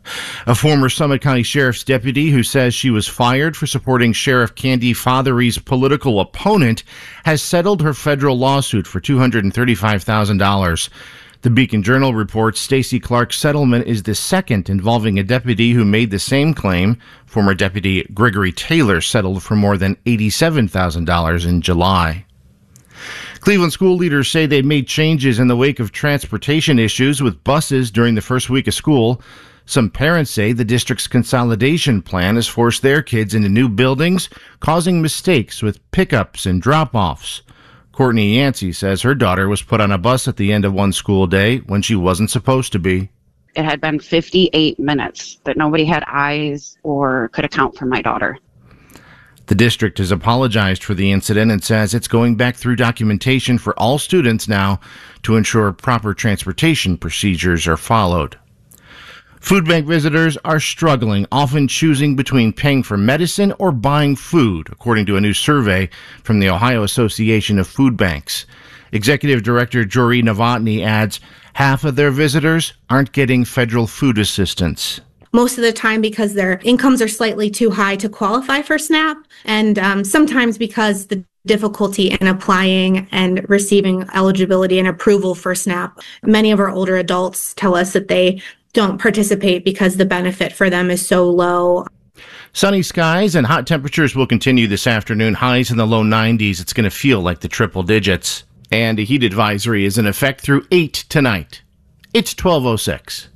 A former Summit County Sheriff's deputy who says she was fired for supporting Sheriff Candy Fothery's political opponent has settled her federal lawsuit for two hundred thirty-five thousand dollars. The Beacon Journal reports Stacey Clark's settlement is the second involving a deputy who made the same claim. Former Deputy Gregory Taylor settled for more than eighty-seven thousand dollars in July. Cleveland school leaders say they made changes in the wake of transportation issues with buses during the first week of school. Some parents say the district's consolidation plan has forced their kids into new buildings, causing mistakes with pickups and drop-offs. Courtney Yancey says her daughter was put on a bus at the end of one school day when she wasn't supposed to be. It had been fifty-eight minutes that nobody had eyes or could account for my daughter. The district has apologized for the incident and says it's going back through documentation for all students now to ensure proper transportation procedures are followed. Food bank visitors are struggling, often choosing between paying for medicine or buying food, according to a new survey from the Ohio Association of Food Banks. Executive Director Jory Novotny adds half of their visitors aren't getting federal food assistance. Most of the time because their incomes are slightly too high to qualify for SNAP, and um, sometimes because the difficulty in applying and receiving eligibility and approval for SNAP. Many of our older adults tell us that they don't participate because the benefit for them is so low. Sunny skies and hot temperatures will continue this afternoon. Highs in the low nineties. It's going to feel like the triple digits. And a heat advisory is in effect through eight tonight. It's twelve oh six.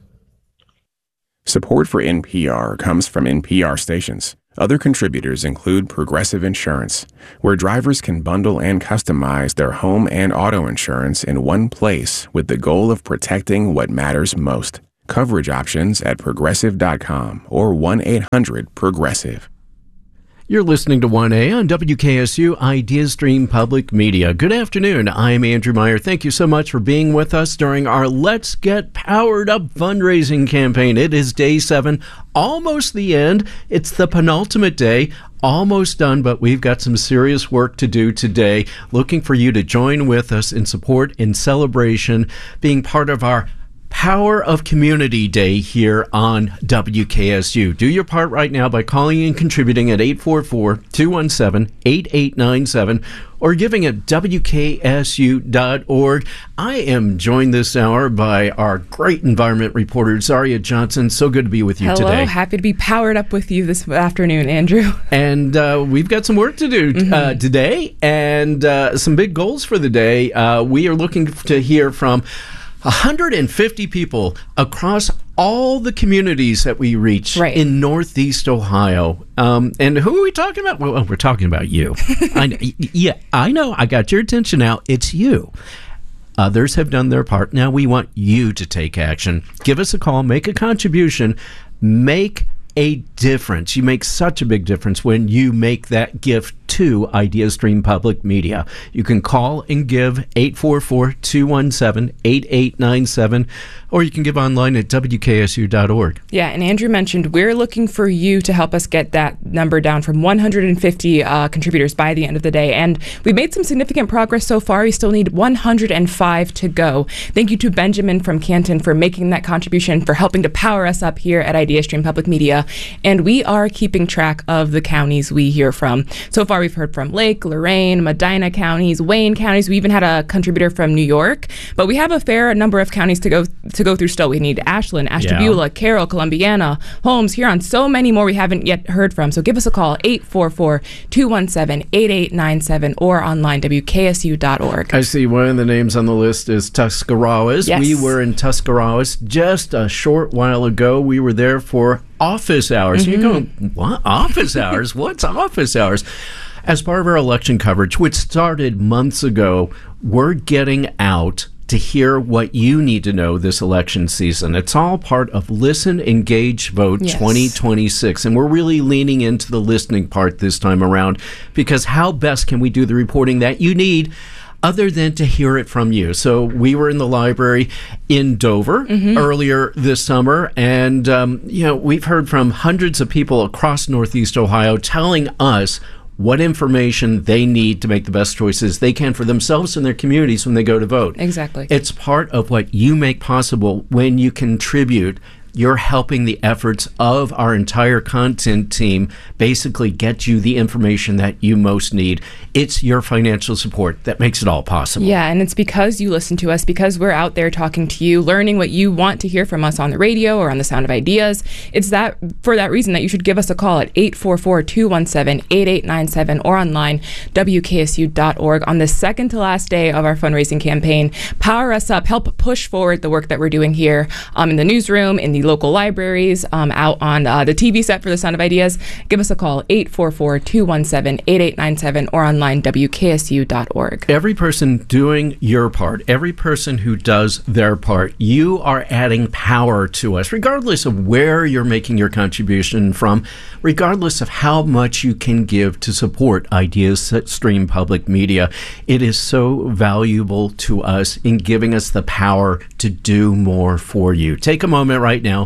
Support for N P R comes from N P R stations. Other contributors include Progressive Insurance, where drivers can bundle and customize their home and auto insurance in one place with the goal of protecting what matters most. Coverage options at progressive dot com or one eight hundred progressive. You're listening to one A on W K S U IdeaStream Public Media. Good afternoon. I'm Andrew Meyer. Thank you so much for being with us during our Let's Get Powered Up fundraising campaign. It is day seven, almost the end. It's the penultimate day. Almost done, but we've got some serious work to do today. Looking for you to join with us in support, in celebration, being part of our Power of Community Day here on W K S U. Do your part right now by calling and contributing at eight four four, two one seven, eight eight nine seven or giving at W K S U dot org. I am joined this hour by our great environment reporter, Zaria Johnson. So good to be with you Hello, today. Happy to be powered up with you this afternoon, Andrew. And uh, we've got some work to do mm-hmm. uh, today and uh, some big goals for the day. Uh, we are looking to hear from one hundred fifty people across all the communities that we reach right. in Northeast Ohio. Um, and who are we talking about? Well, we're talking about you. I, yeah, I know. I got your attention now. It's you. Others have done their part. Now we want you to take action. Give us a call. Make a contribution. Make a difference. You make such a big difference when you make that gift to IdeaStream Public Media. You can call and give eight four four, two one seven, eight eight nine seven, or you can give online at W K S U dot org. Yeah, and Andrew mentioned we're looking for you to help us get that number down from one hundred fifty uh, contributors by the end of the day. And we made some significant progress so far. We still need one hundred five to go. Thank you to Benjamin from Canton for making that contribution, for helping to power us up here at IdeaStream Public Media. And we are keeping track of the counties we hear from. So far, we've heard from Lake, Lorain, Medina counties, Wayne counties. We even had a contributor from New York. But we have a fair number of counties to go to go through still. We need Ashland, Ashtabula, yeah. Carroll, Columbiana, Holmes, Huron, so many more we haven't yet heard from. So give us a call, eight four four, two one seven, eight eight nine seven, or online, W K S U dot org. I see one of the names on the list is Tuscarawas. Yes. We were in Tuscarawas just a short while ago. We were there for office hours. Mm-hmm. You're going, what? Office hours? What's office hours? As part of our election coverage, which started months ago, we're getting out to hear what you need to know this election season. It's all part of Listen, Engage, Vote yes. twenty twenty-six. And we're really leaning into the listening part this time around, because how best can we do the reporting that you need other than to hear it from you? So we were in the library in Dover mm-hmm. earlier this summer, and um, you know, we've heard from hundreds of people across Northeast Ohio telling us what information they need to make the best choices they can for themselves and their communities when they go to vote. Exactly. It's part of what you make possible when you contribute. You're helping the efforts of our entire content team basically get you the information that you most need. It's your financial support that makes it all possible. Yeah, and it's because you listen to us, because we're out there talking to you, learning what you want to hear from us on the radio or on the Sound of Ideas. It's that for that reason that you should give us a call at eight four four, two one seven, eight eight nine seven or online, W K S U dot org on the second to last day of our fundraising campaign. Power us up, help push forward the work that we're doing here um, in the newsroom, in the local libraries, um, out on uh, the T V set for the Sound of Ideas. Give us a call, eight four four, two one seven, eight eight nine seven or online, W K S U dot org. Every person doing your part, every person who does their part, you are adding power to us, regardless of where you're making your contribution from, regardless of how much you can give to support IdeaStream Public Media. It is so valuable to us in giving us the power to do more for you. Take a moment right now.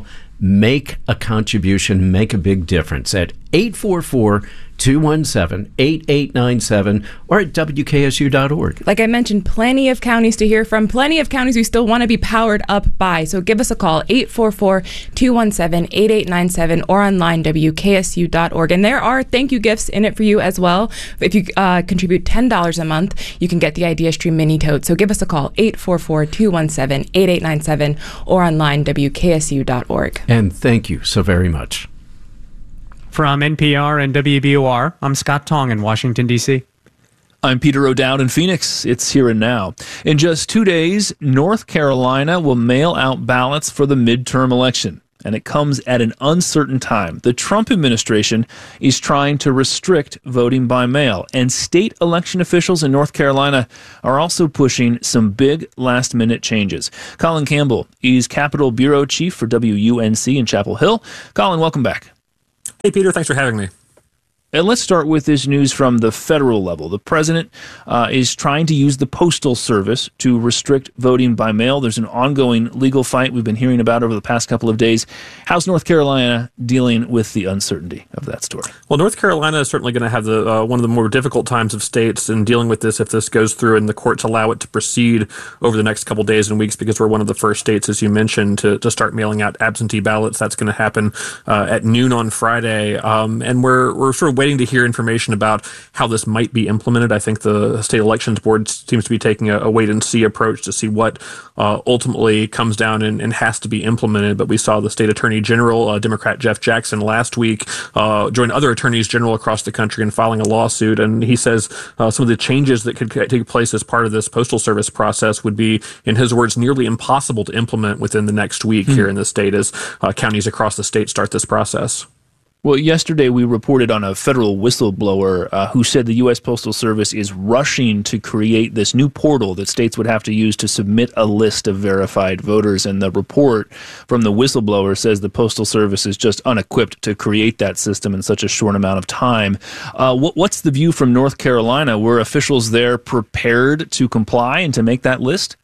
Make a contribution, make a big difference at eight four four, two one seven, eight eight nine seven or at W K S U dot org. Like I mentioned, plenty of counties to hear from, plenty of counties we still want to be powered up by. So give us a call, eight four four, two one seven, eight eight nine seven or online, W K S U dot org. And there are thank you gifts in it for you as well. If you uh, contribute ten dollars a month, you can get the IdeaStream mini tote. So give us a call, eight four four, two one seven, eight eight nine seven or online, W K S U dot org. And thank you so very much. From N P R and W B O R, I'm Scott Tong in Washington, D C I'm Peter O'Dowd in Phoenix. It's Here and Now. In just two days, North Carolina will mail out ballots for the midterm election, and it comes at an uncertain time. The Trump administration is trying to restrict voting by mail, and state election officials in North Carolina are also pushing some big last-minute changes. Colin Campbell is Capitol Bureau Chief for W U N C in Chapel Hill. Colin, welcome back. Hey, Peter, thanks for having me. And let's start with this news from the federal level. The president uh, is trying to use the Postal Service to restrict voting by mail. There's an ongoing legal fight we've been hearing about over the past couple of days. How's North Carolina dealing with the uncertainty of that story? Well, North Carolina is certainly going to have the uh, one of the more difficult times of states in dealing with this if this goes through and the courts allow it to proceed over the next couple of days and weeks, because we're one of the first states, as you mentioned, to, to start mailing out absentee ballots. That's going to happen uh, at noon on Friday. Um, and we're, we're sort of waiting to hear information about how this might be implemented. I think the State Elections Board seems to be taking a, a wait-and-see approach to see what uh, ultimately comes down and, and has to be implemented. But we saw the State Attorney General, uh, Democrat Jeff Jackson, last week uh, join other attorneys general across the country in filing a lawsuit. And he says uh, some of the changes that could take place as part of this Postal Service process would be, in his words, nearly impossible to implement within the next week mm-hmm. here in the state as uh, counties across the state start this process. Well, yesterday we reported on a federal whistleblower uh, who said the U S Postal Service is rushing to create this new portal that states would have to use to submit a list of verified voters. And the report from the whistleblower says the Postal Service is just unequipped to create that system in such a short amount of time. Uh, what, what's the view from North Carolina? Were officials there prepared to comply and to make that list?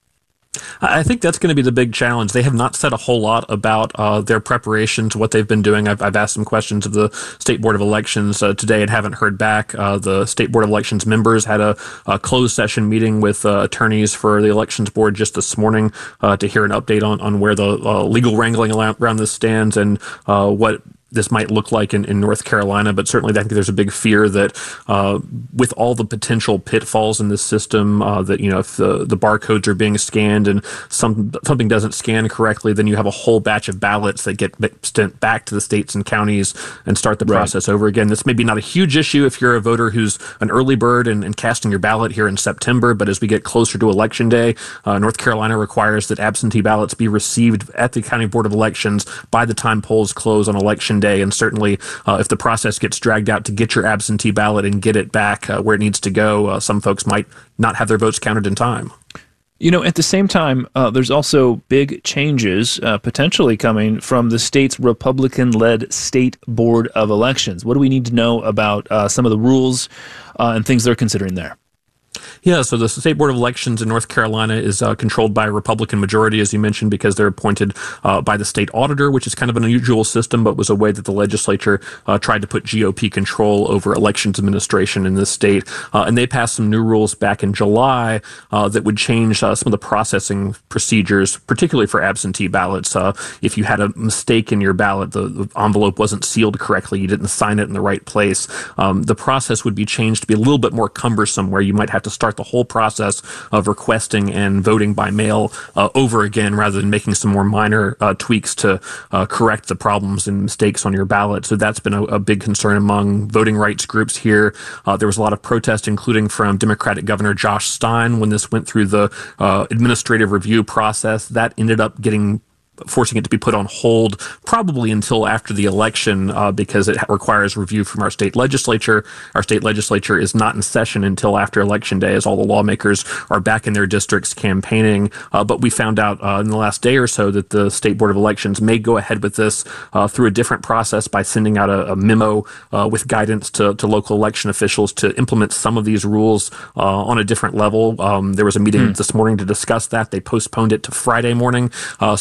I think that's going to be the big challenge. They have not said a whole lot about uh, their preparations, what they've been doing. I've, I've asked some questions of the State Board of Elections uh, today and haven't heard back. Uh, the State Board of Elections members had a, a closed session meeting with uh, attorneys for the Elections Board just this morning uh, to hear an update on, on where the uh, legal wrangling around this stands and uh, what this might look like in, in North Carolina. But certainly I think there's a big fear that uh, with all the potential pitfalls in this system, uh, that, you know, if the, the barcodes are being scanned and some, something doesn't scan correctly, then you have a whole batch of ballots that get sent back to the states and counties and start the process right. over again. This may be not a huge issue if you're a voter who's an early bird and, and casting your ballot here in September, but as we get closer to Election Day, uh, North Carolina requires that absentee ballots be received at the County Board of Elections by the time polls close on Election Day. And certainly uh, if the process gets dragged out to get your absentee ballot and get it back uh, where it needs to go, uh, some folks might not have their votes counted in time. You know, at the same time, uh, there's also big changes uh, potentially coming from the state's Republican-led State Board of Elections. What do we need to know about uh, some of the rules uh, and things they're considering there? Yeah, so the State Board of Elections in North Carolina is uh, controlled by a Republican majority, as you mentioned, because they're appointed uh, by the state auditor, which is kind of an unusual system, but was a way that the legislature uh, tried to put G O P control over elections administration in this state. Uh, and they passed some new rules back in July uh, that would change uh, some of the processing procedures, particularly for absentee ballots. Uh, if you had a mistake in your ballot, the, the envelope wasn't sealed correctly, you didn't sign it in the right place, um, the process would be changed to be a little bit more cumbersome, where you might have to start the whole process of requesting and voting by mail uh, over again, rather than making some more minor uh, tweaks to uh, correct the problems and mistakes on your ballot. So that's been a, a big concern among voting rights groups here. Uh, there was a lot of protest, including from Democratic Governor Josh Stein, when this went through the uh, administrative review process. That ended up getting forcing it to be put on hold probably until after the election uh, because it requires review from our state legislature. Our state legislature is not in session until after Election Day, as all the lawmakers are back in their districts campaigning. Uh, but we found out uh, in the last day or so that the State Board of Elections may go ahead with this uh, through a different process by sending out a, a memo uh, with guidance to, to local election officials to implement some of these rules uh, on a different level. Um, there was a meeting hmm. this morning to discuss that. They postponed it to Friday morning. Uh, so we may be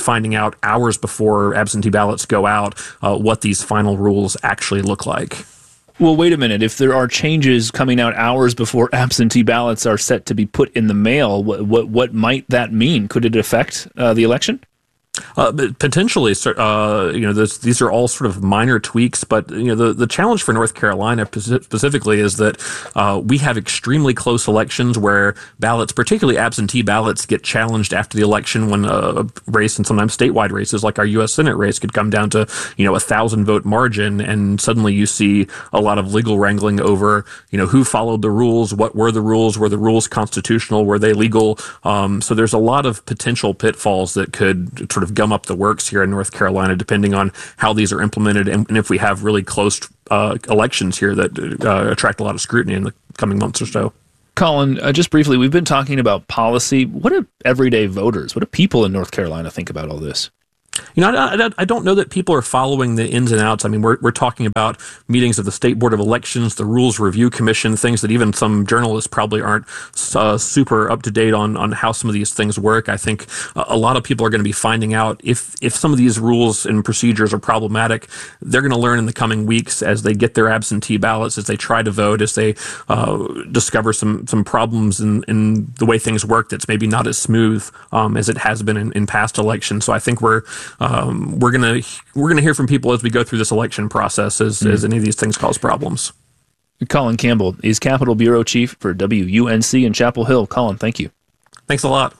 finding out hours before absentee ballots go out uh, what these final rules actually look like. Well, wait a minute. If there are changes coming out hours before absentee ballots are set to be put in the mail, what what, what might that mean? Could it affect uh, the election? Uh, potentially, uh, you know, this, these are all sort of minor tweaks, but you know, the, the challenge for North Carolina specifically is that uh, we have extremely close elections where ballots, particularly absentee ballots, get challenged after the election when a race and sometimes statewide races like our U S Senate race could come down to, you know, a thousand vote margin, and suddenly you see a lot of legal wrangling over, you know, who followed the rules, what were the rules, were the rules constitutional, were they legal? Um, so there's a lot of potential pitfalls that could sort of gum up the works here in North Carolina, depending on how these are implemented, and, and if we have really close uh, elections here that uh, attract a lot of scrutiny in the coming months or so. Colin, uh, just briefly, we've been talking about policy. What do everyday voters, what do people in North Carolina think about all this? You know, I, I, I don't know that people are following the ins and outs. I mean, we're we're talking about meetings of the State Board of Elections, the Rules Review Commission, things that even some journalists probably aren't uh, super up to date on on how some of these things work. I think a lot of people are going to be finding out if if some of these rules and procedures are problematic. They're going to learn in the coming weeks as they get their absentee ballots, as they try to vote, as they uh, discover some some problems in, in the way things work that's maybe not as smooth um, as it has been in, in past elections. So I think we're Um, we're gonna we're gonna hear from people as we go through this election process as, mm. as any of these things cause problems. Colin Campbell is Capitol Bureau Chief for W U N C in Chapel Hill. Colin, thank you. Thanks a lot.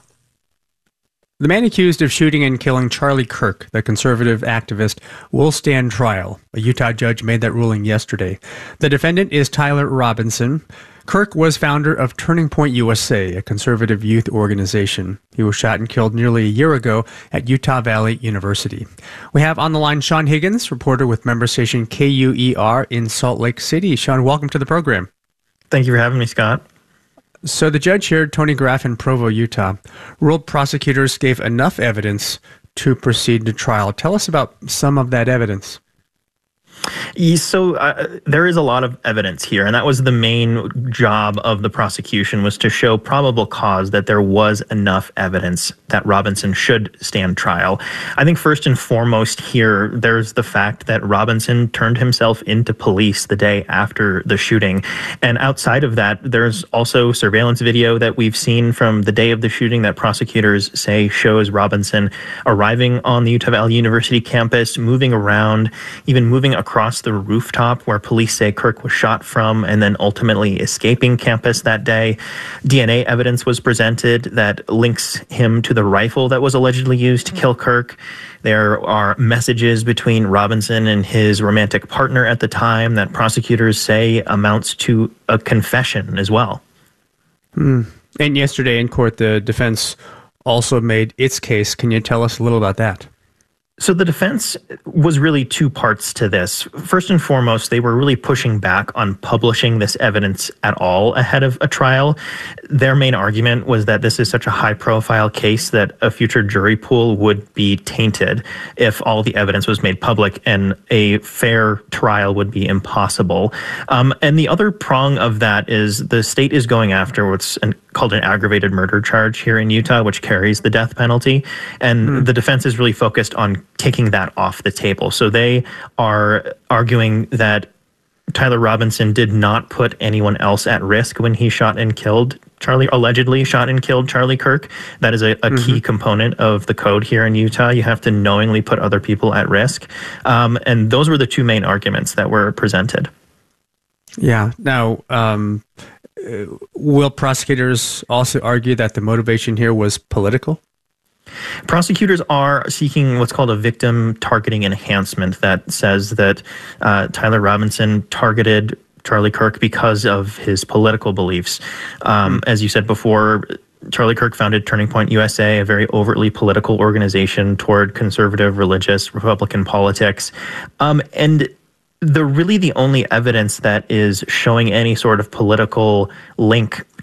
The man accused of shooting and killing Charlie Kirk, the conservative activist, will stand trial. A Utah judge made that ruling yesterday. The defendant is Tyler Robinson. Kirk was founder of Turning Point U S A, a conservative youth organization. He was shot and killed nearly a year ago at Utah Valley University. We have on the line Sean Higgins, reporter with member station K U E R in Salt Lake City. Sean, welcome to the program. Thank you for having me, Scott. So the judge here, Tony Graff in Provo, Utah, ruled prosecutors gave enough evidence to proceed to trial. Tell us about some of that evidence. So uh, there is a lot of evidence here, and that was the main job of the prosecution, was to show probable cause that there was enough evidence that Robinson should stand trial. I think first and foremost here, there's the fact that Robinson turned himself into police the day after the shooting. And outside of that, there's also surveillance video that we've seen from the day of the shooting that prosecutors say shows Robinson arriving on the Utah Valley University campus, moving around, even moving across across the rooftop where police say Kirk was shot from, and then ultimately escaping campus that day. D N A evidence was presented that links him to the rifle that was allegedly used to kill Kirk. There are messages between Robinson and his romantic partner at the time that prosecutors say amounts to a confession as well. Hmm. And yesterday in court, the defense also made its case. Can you tell us a little about that? So the defense was really two parts to this. First and foremost, they were really pushing back on publishing this evidence at all ahead of a trial. Their main argument was that this is such a high-profile case that a future jury pool would be tainted if all the evidence was made public, and a fair trial would be impossible. Um, and the other prong of that is the state is going after what's an, called an aggravated murder charge here in Utah, which carries the death penalty. And mm. the defense is really focused on taking that off the table. So they are arguing that Tyler Robinson did not put anyone else at risk when he shot and killed Charlie, allegedly shot and killed Charlie Kirk. That is a, a mm-hmm. key component of the code here in Utah. You have to knowingly put other people at risk. Um, and those were the two main arguments that were presented. Yeah. Now, um, will prosecutors also argue that the motivation here was political? Prosecutors are seeking what's called a victim targeting enhancement that says that uh, Tyler Robinson targeted Charlie Kirk because of his political beliefs. Um, mm-hmm. As you said before, Charlie Kirk founded Turning Point U S A, a very overtly political organization toward conservative, religious, Republican politics. Um, and the really the only evidence that is showing any sort of political link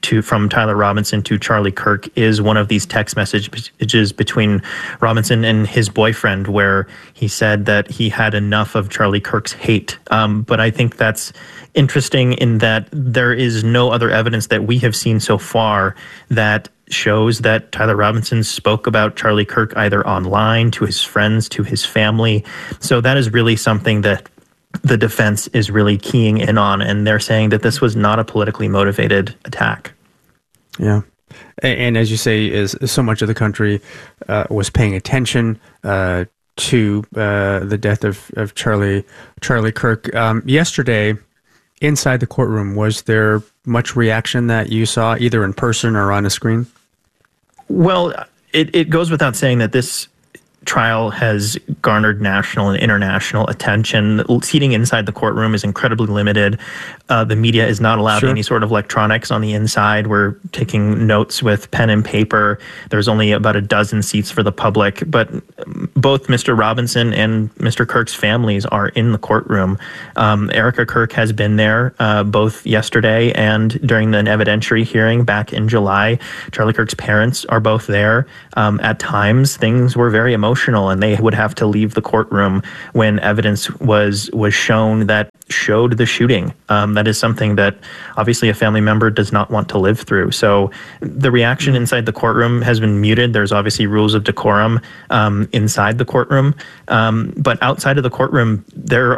to from Tyler Robinson to Charlie Kirk is one of these text messages between Robinson and his boyfriend, where he said that he had enough of Charlie Kirk's hate. Um, but I think that's interesting in that there is no other evidence that we have seen so far that shows that Tyler Robinson spoke about Charlie Kirk either online, to his friends, to his family. So that is really something that the defense is really keying in on, and they're saying that this was not a politically motivated attack. Yeah. And, and as you say, is so much of the country uh, was paying attention uh, to uh, the death of, of Charlie Charlie Kirk. Um, yesterday, inside the courtroom, was there much reaction that you saw, either in person or on a screen? Well, it, it goes without saying that this trial has garnered national and international attention. Seating inside the courtroom is incredibly limited. Uh, the media is not allowed Sure. any sort of electronics on the inside. We're taking notes with pen and paper. There's only about a dozen seats for the public, but both Mister Robinson and Mister Kirk's families are in the courtroom. Um, Erica Kirk has been there uh, both yesterday and during the evidentiary hearing back in July. Charlie Kirk's parents are both there. Um, at times, things were very emotional. Emotional, and they would have to leave the courtroom when evidence was was shown that showed the shooting. Um, that is something that obviously a family member does not want to live through. So the reaction inside the courtroom has been muted. There's obviously rules of decorum um, inside the courtroom, um, but outside of the courtroom, there